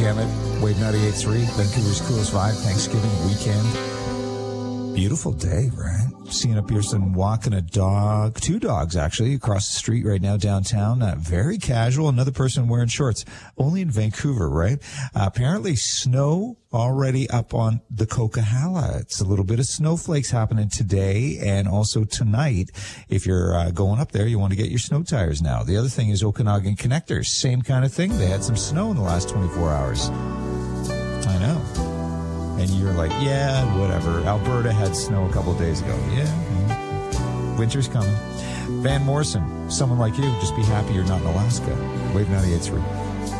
Hammett, Wave 98.3, Vancouver's coolest vibe, Thanksgiving weekend. Beautiful day, right? Seeing a person walking a dog, 2 dogs actually, across the street right now downtown. Very casual. Another person wearing shorts. Only in Vancouver, right? Apparently snow already up on the Coquihalla. It's a little bit of snowflakes happening today and also tonight. If you're going up there, you want to get your snow tires now. The other thing is Okanagan Connectors. Same kind of thing. They had some snow in the last 24 hours. I know. And you're like, yeah, whatever. Alberta had snow a couple of days ago. Yeah. Winter's coming. Van Morrison, someone like you, just be happy you're not in Alaska. Wave 98.3.